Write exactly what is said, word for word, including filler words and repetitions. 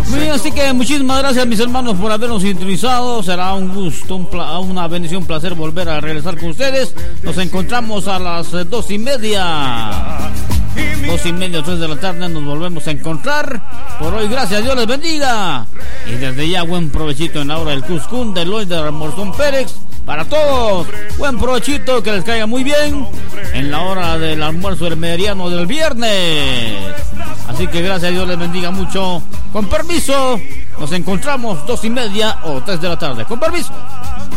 Muy bien, así que muchísimas gracias, mis hermanos, por habernos sintonizado. Será un gusto, un pla- una bendición, un placer volver a regresar con ustedes. Nos encontramos a las eh, dos y media. Dos y media, tres de la tarde nos volvemos a encontrar. Por hoy, gracias, Dios les bendiga. Y desde ya, buen provechito en la hora del Cuscún de Lois de Morzón Pérez. Para todos, buen provechito, que les caiga muy bien en la hora del almuerzo del mediano del viernes. Así que gracias, Dios les bendiga mucho. Con permiso, nos encontramos dos y media o tres de la tarde. Con permiso.